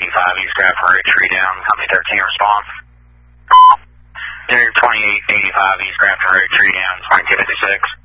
East Grafton Road, tree down, copy 13, response. Dinner 2885 East Grafton Road, tree down, 2256.